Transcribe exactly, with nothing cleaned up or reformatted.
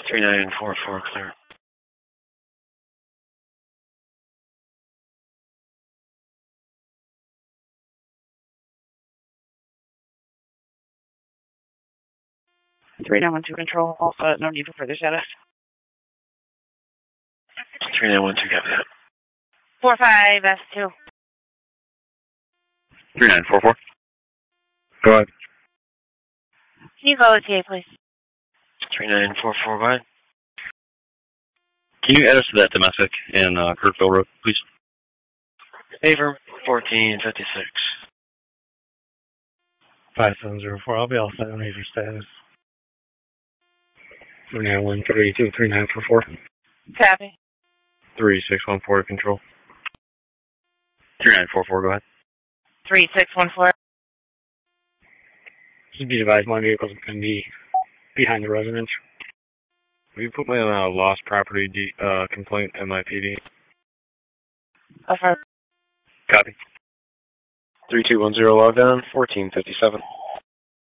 three nine four four, clear. three nine one two control, all set, no need for further status. three nine one two, copy that. four five S two. three nine four four. Go ahead. Can you go to T A, please? three nine four four, go ahead. Can you add us to that domestic in uh, Kirkville Road, please? Favor, fourteen fifty-six. five seven zero four, I'll be all set on major status. three nine one three two three nine four four. Copy. three six one four to control. three nine four four, go ahead. three six one four. Just be advised, my vehicle's going to be behind the residence. Will you put my uh, lost property D, uh, complaint N Y P D? Affirm. Copy. three two one zero logged on, fourteen fifty-seven.